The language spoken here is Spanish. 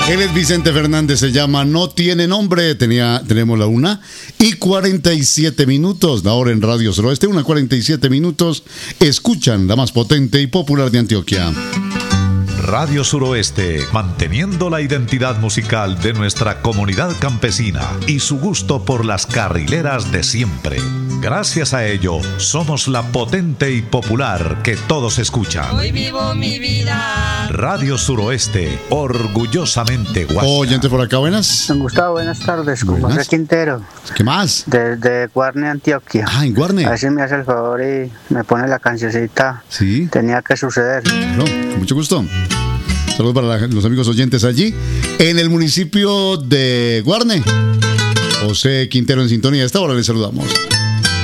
Él es Vicente Fernández, se llama No Tiene Nombre. Tenemos la 1:47. Ahora en Radio Suroeste, 1:47. Escuchan la más potente y popular de Antioquia. Radio Suroeste, manteniendo la identidad musical de nuestra comunidad campesina y su gusto por las carrileras de siempre. Gracias a ello, somos la potente y popular que todos escuchan. Hoy vivo mi vida. Radio Suroeste, orgullosamente Guasca. Oyentes por acá, buenas. Don Gustavo, buenas tardes, con Buenas. José Quintero, ¿Qué más? desde Guarne, Antioquia. Ah, en Guarne. A ver si me hace el favor y me pone la cancioncita. Sí. Tenía que suceder. Claro, con mucho gusto. Saludos para los amigos oyentes allí, en el municipio de Guarne. José Quintero en sintonía. A esta hora les saludamos.